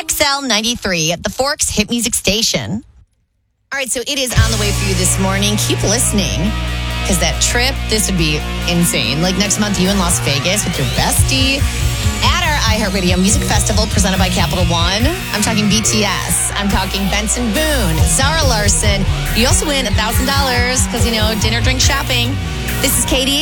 XL93 at the Forks Hit Music Station. All right, so it is on the way for you this morning. Keep listening, because that trip, this would be insane. Like next month, you in Las Vegas with your bestie at our iHeartRadio Music Festival presented by Capital One. I'm talking BTS. I'm talking Benson Boone, Zara Larson. You also win $1,000 because, dinner, drink, shopping. This is Katie.